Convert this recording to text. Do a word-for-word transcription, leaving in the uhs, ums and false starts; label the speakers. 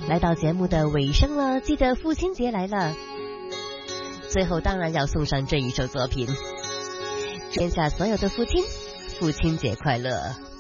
Speaker 1: 来到节目的尾声了，记得父亲节来了，最后当然要送上这一首作品，天下所有的父亲，父亲节快乐。